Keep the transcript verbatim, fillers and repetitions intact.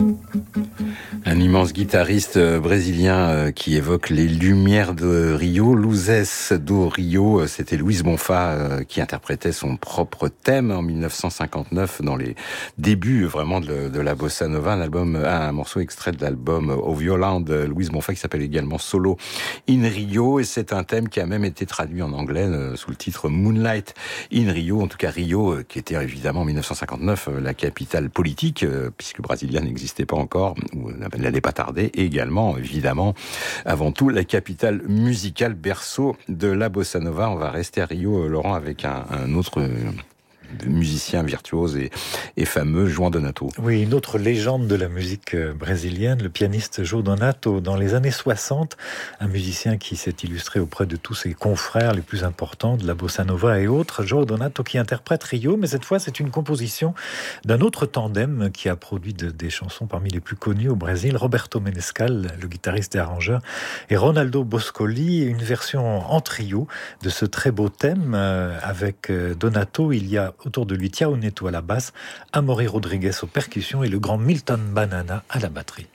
Un immense guitariste brésilien qui évoque les lumières de Rio, Luzes do Rio. C'était Luis Bonfa qui interprétait son propre thème en mille neuf cent cinquante-neuf dans les débuts vraiment de, de la bossa nova, un album, un morceau extrait de l'album Au Violin de Luis Bonfa qui s'appelle également Solo in Rio, et c'est un thème qui a même été traduit en anglais sous le titre Moonlight in Rio. En tout cas, Rio, qui était évidemment en mille neuf cent cinquante-neuf la capitale politique, puisque Brasilia n'existait pas encore, ou n'allait pas tarder, et également, évidemment, avant tout, la capitale musicale, berceau de la bossa nova. On va rester à Rio, Laurent, avec un, un autre musicien virtuose et, et fameux, João Donato. Oui, une autre légende de la musique brésilienne, le pianiste João Donato. Dans les années soixante, un musicien qui s'est illustré auprès de tous ses confrères les plus importants de la bossa nova et autres, João Donato qui interprète Rio, mais cette fois c'est une composition d'un autre tandem qui a produit de, des chansons parmi les plus connues au Brésil, Roberto Menescal, le guitariste et arrangeur, et Ronaldo Boscoli, une version en trio de ce très beau thème. Avec Donato, il y a autour de lui Thiago Neto à la basse, Amaury Rodrigues aux percussions et le grand Milton Banana à la batterie.